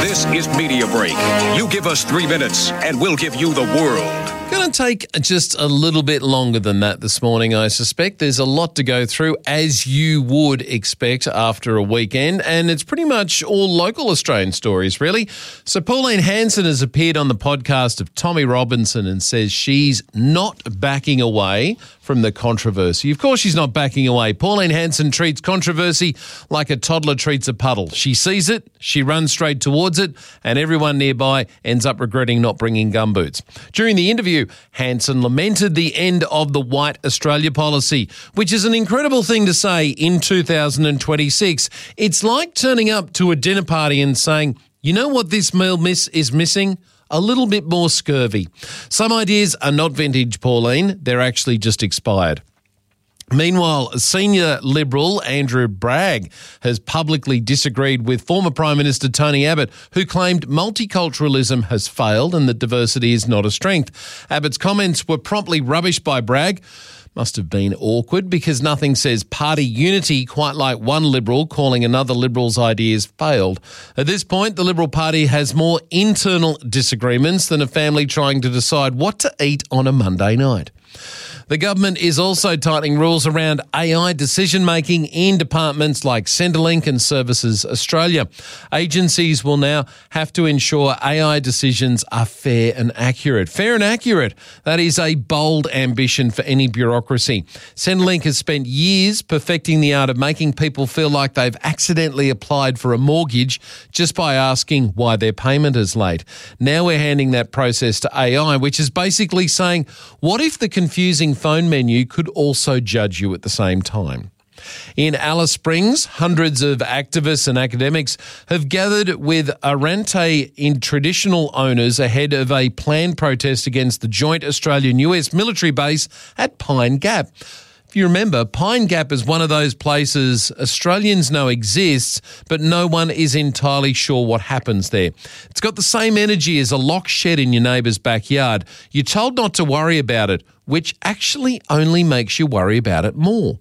This is Media Break. You give us 3 minutes, and we'll give you the world. Going to take just a little bit longer than that this morning, I suspect. There's a lot to go through, as you would expect after a weekend, and it's pretty much all local Australian stories, really. So Pauline Hanson has appeared on the podcast of Tommy Robinson and says she's not backing away from the controversy. Of course she's not backing away. Pauline Hanson treats controversy like a toddler treats a puddle. She sees it, she runs straight towards it, and everyone nearby ends up regretting not bringing gumboots. During the interview, Hanson lamented the end of the White Australia policy, which is an incredible thing to say in 2026. It's like turning up to a dinner party and saying, you know what this meal is missing? A little bit more scurvy. Some ideas are not vintage, Pauline. They're actually just expired. Meanwhile, senior Liberal Andrew Bragg has publicly disagreed with former Prime Minister Tony Abbott, who claimed multiculturalism has failed and that diversity is not a strength. Abbott's comments were promptly rubbished by Bragg. Must have been awkward because nothing says party unity quite like one Liberal calling another Liberal's ideas failed. At this point, the Liberal Party has more internal disagreements than a family trying to decide what to eat on a Monday night. The government is also tightening rules around AI decision-making in departments like Centrelink and Services Australia. Agencies will now have to ensure AI decisions are fair and accurate. Fair and accurate, that is a bold ambition for any bureaucracy. Centrelink has spent years perfecting the art of making people feel like they've accidentally applied for a mortgage just by asking why their payment is late. Now we're handing that process to AI, which is basically saying, what if the confusing phone menu could also judge you at the same time? In Alice Springs, hundreds of activists and academics have gathered with Arrante in traditional owners ahead of a planned protest against the joint Australian-US military base at Pine Gap. If you remember, Pine Gap is one of those places Australians know exists, but no one is entirely sure what happens there. It's got the same energy as a locked shed in your neighbour's backyard. You're told not to worry about it, which actually only makes you worry about it more.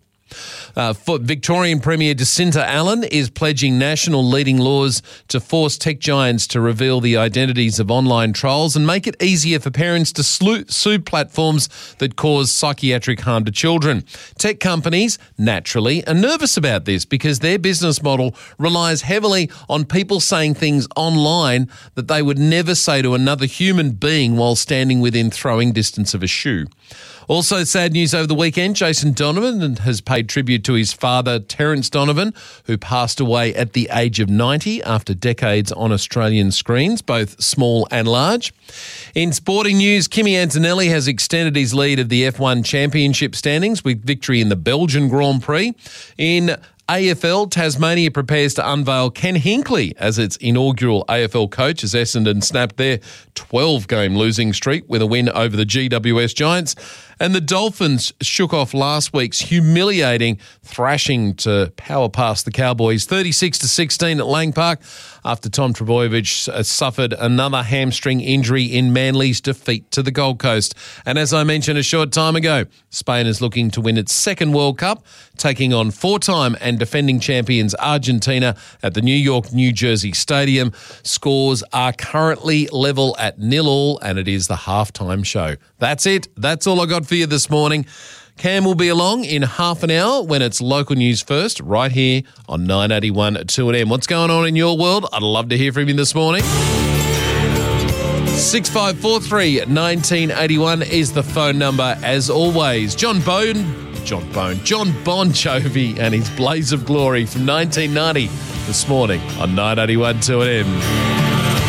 Victorian Premier Jacinta Allen is pledging national leading laws to force tech giants to reveal the identities of online trolls and make it easier for parents to sue platforms that cause psychiatric harm to children. Tech companies, naturally, are nervous about this because their business model relies heavily on people saying things online that they would never say to another human being while standing within throwing distance of a shoe. Also, sad news over the weekend, Jason Donovan has paid tribute to his father, Terence Donovan, who passed away at the age of 90 after decades on Australian screens, both small and large. In sporting news, Kimi Antonelli has extended his lead of the F1 Championship standings with victory in the Belgian Grand Prix. In AFL, Tasmania prepares to unveil Ken Hinkley as its inaugural AFL coach as Essendon snapped their 12-game losing streak with a win over the GWS Giants. And the Dolphins shook off last week's humiliating thrashing to power past the Cowboys 36-16 at Lang Park after Tom Trbojevic suffered another hamstring injury in Manly's defeat to the Gold Coast. And as I mentioned a short time ago, Spain is looking to win its second World Cup, taking on four-time and defending champions Argentina at the New York-New Jersey Stadium. Scores are currently level at 0-0, and it is the halftime show. That's it. That's all I got for you this morning. Cam will be along in half an hour when it's local news first, right here on 981 2AM. What's going on in your world? I'd love to hear from you this morning. 6543 1981 is the phone number as always. John Bon Jovi and his Blaze of Glory from 1990 this morning on 981 2AM.